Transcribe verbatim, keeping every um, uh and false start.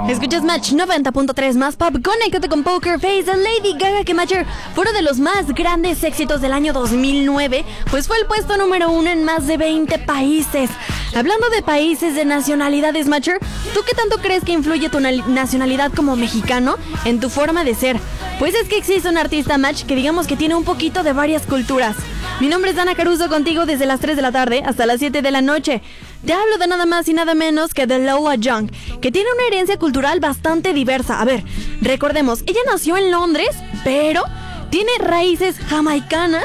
Escuchas Match noventa punto tres más pop. Conéctate con Poker Face de Lady Gaga, que Matcher fue uno de los más grandes éxitos del año dos mil nueve, pues fue el puesto número uno en más de veinte países. Hablando de países, de nacionalidades, Matcher, ¿tú qué tanto crees que influye tu na- nacionalidad como mexicano en tu forma de ser? Pues es que existe un artista, Match, que digamos que tiene un poquito de varias culturas. Mi nombre es Dana Caruso, contigo desde las tres de la tarde hasta las siete de la noche. Te hablo de nada más y nada menos que de Lola Young, que tiene una herencia cultural bastante diversa. A ver, recordemos, ella nació en Londres, pero tiene raíces jamaicanas